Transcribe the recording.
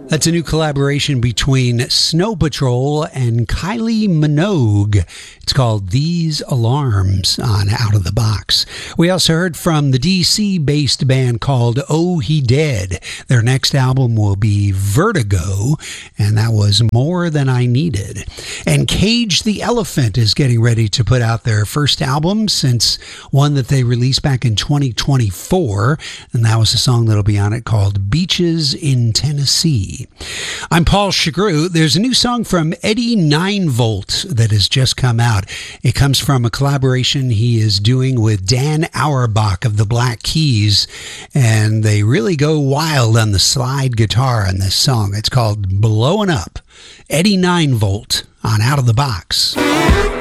That's a new collaboration between Snow Patrol and Kylie Minogue. It's called These Alarms on Out of the Box. We also heard from the DC-based band called Oh He Dead. Their next album will be Vertigo, and that was More Than I Needed. And Cage the Elephant is getting ready to put out their first album since one that they released back in 2024, and that was a song that'll be on it called Beaches in Tennessee. I'm Paul Chagru. There's a new song from Eddie 9volt that has just come out. It comes from a collaboration he is doing with Dan Auerbach of the Black Keys, and they really go wild on the slide guitar in this song. It's called Blowin' Up. Eddie 9volt on Out of the Box.